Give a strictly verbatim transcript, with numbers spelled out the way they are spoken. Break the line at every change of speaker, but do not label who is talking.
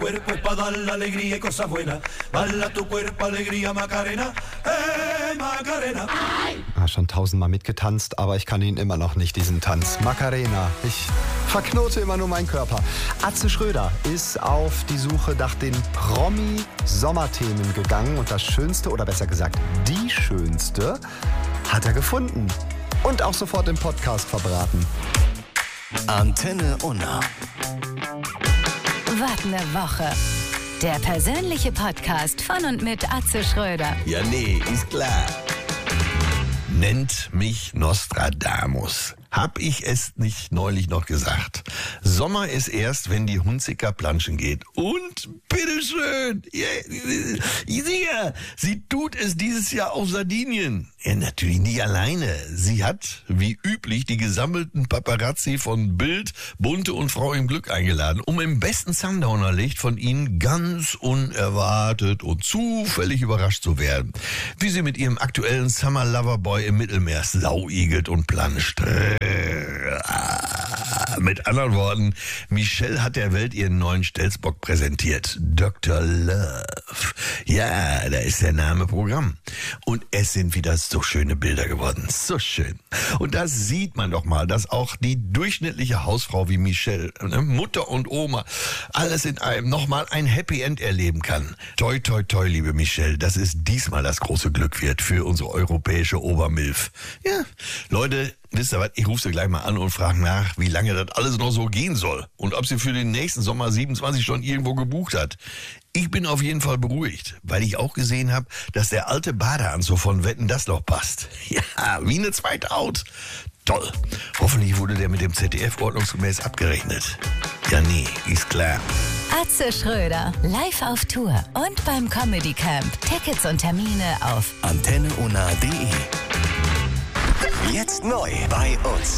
cuerpo es para dar la alegría y cosas buenas. Baila tu cuerpo, alegría, Macarena, eh, Macarena.
Ah, schon tausendmal mitgetanzt, aber ich kann ihn immer noch nicht, diesen Tanz. Macarena, ich verknote immer nur meinen Körper. Atze Schröder ist auf die Suche nach den Promi-Sommerthemen gegangen und das Schönste, oder besser gesagt die Schönste, hat er gefunden. Und auch sofort im Podcast verbraten.
Antenne Unna.
Wart ne Woche. Der persönliche Podcast von und mit Atze Schröder.
Ja, nee, ist klar. Nennt mich Nostradamus. Hab ich es nicht neulich noch gesagt? Sommer ist erst, wenn die Hunziker planschen geht. Und bitteschön, ja, sicher, sie tut es dieses Jahr auf Sardinien. Ja, natürlich nicht alleine. Sie hat, wie üblich, die gesammelten Paparazzi von Bild, Bunte und Frau im Glück eingeladen, um im besten Sundowner-Licht von ihnen ganz unerwartet und zufällig überrascht zu werden. Wie sie mit ihrem aktuellen Summer Lover Boy im Mittelmeer sauigelt und planscht. Mit anderen Worten, Michelle hat der Welt ihren neuen Stelzbock präsentiert. Doktor Love. Ja, da ist der Name Programm. Und es sind wieder so schöne Bilder geworden. So schön. Und da sieht man doch mal, dass auch die durchschnittliche Hausfrau wie Michelle, Mutter und Oma, alles in einem nochmal ein Happy End erleben kann. Toi, toi, toi, liebe Michelle, dass es diesmal das große Glück wird für unsere europäische Obermilf. Ja, Leute, wisst ihr was, ich rufe sie gleich mal an und frage nach, wie lange das alles noch so gehen soll und ob sie für den nächsten Sommer siebenundzwanzig schon irgendwo gebucht hat. Ich bin auf jeden Fall beruhigt, weil ich auch gesehen habe, dass der alte Badeanzug von Wetten das noch passt. Ja, wie eine zweite Haut. Toll. Hoffentlich wurde der mit dem Z D F ordnungsgemäß abgerechnet. Ja, nee, ist klar.
Atze Schröder, live auf Tour und beim Comedy Camp. Tickets und Termine auf
antenne unna punkt de. Jetzt neu bei uns.